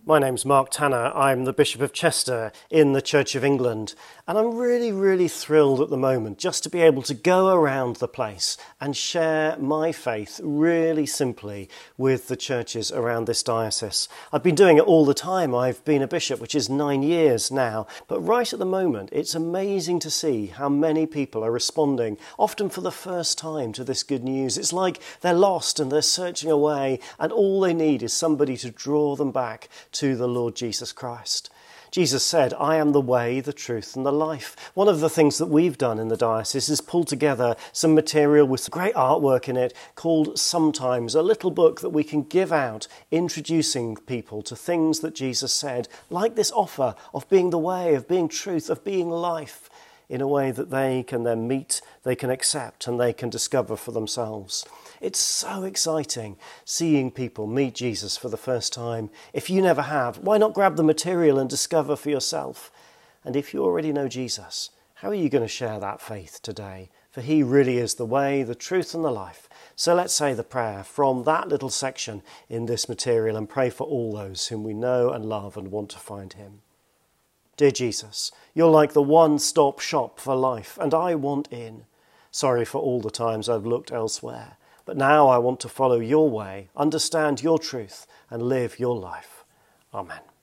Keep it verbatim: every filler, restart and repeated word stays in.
My name's Mark Tanner. I'm the Bishop of Chester in the Church of England, and I'm really, really thrilled at the moment just to be able to go around the place and share my faith really simply with the churches around this diocese. I've been doing it all the time. I've been a bishop, which is nine years now, but right at the moment it's amazing to see how many people are responding, often for the first time, to this good news. It's like they're lost and they're searching away, and all they need is somebody to draw them back to the Lord Jesus Christ. Jesus said, "I am the way, the truth and the life." One of the things that we've done in the diocese is pull together some material with great artwork in it called Sometimes, a little book that we can give out introducing people to things that Jesus said, like this offer of being the way, of being truth, of being life, in a way that they can then meet, they can accept and they can discover for themselves. It's so exciting seeing people meet Jesus for the first time. If you never have, why not grab the material and discover for yourself? And if you already know Jesus, how are you going to share that faith today? For he really is the way, the truth and the life. So let's say the prayer from that little section in this material and pray for all those whom we know and love and want to find him. Dear Jesus, you're like the one-stop shop for life, and I want in. Sorry for all the times I've looked elsewhere. But now I want to follow your way, understand your truth, and live your life. Amen.